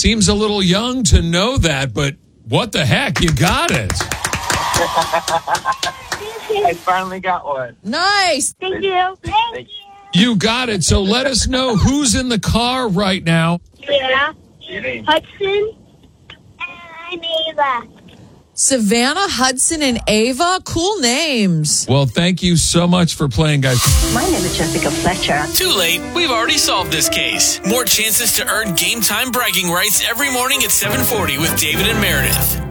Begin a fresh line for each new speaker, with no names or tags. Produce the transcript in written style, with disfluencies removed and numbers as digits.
seems a little young to know that, but what the heck? You got it.
I finally got one.
Nice.
Thank you. Thank you.
You got it. So let us know who's in the car right now.
Yeah. Hudson and Ava.
Savannah, Hudson, and Ava. Cool names.
Well, thank you so much for playing, guys.
My name is Jessica Fletcher.
Too late. We've already solved this case. More chances to earn game time bragging rights every morning at 7:40 with David and Meredith.